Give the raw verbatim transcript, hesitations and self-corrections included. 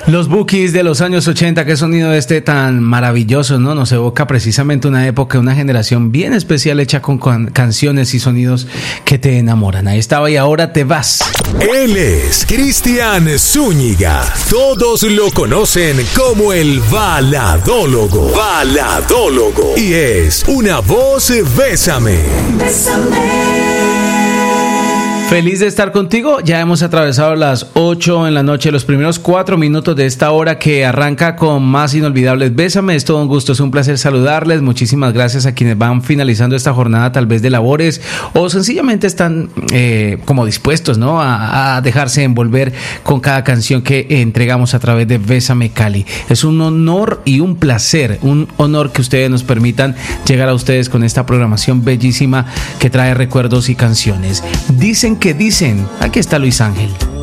Los Bukis de los años ochenta, qué sonido este tan maravilloso, ¿no? Nos evoca precisamente una época, una generación bien especial hecha con can- canciones y sonidos que te enamoran. Ahí estaba Y Ahora Te Vas. Él es Cristian Zúñiga. Todos lo conocen como el baladólogo. Baladólogo. Y es una voz Bésame. Bésame. Feliz de estar contigo. Ya hemos atravesado las ocho en la noche, los primeros cuatro minutos de esta hora que arranca con más inolvidables Bésame. Es todo un gusto, es un placer saludarles. Muchísimas gracias a quienes van finalizando esta jornada tal vez de labores o sencillamente están eh, como dispuestos, ¿no? A, a dejarse envolver con cada canción que entregamos a través de Bésame Cali. Es un honor y un placer, un honor que ustedes nos permitan llegar a ustedes con esta programación bellísima que trae recuerdos y canciones. Dicen que dicen, aquí está Luis Ángel.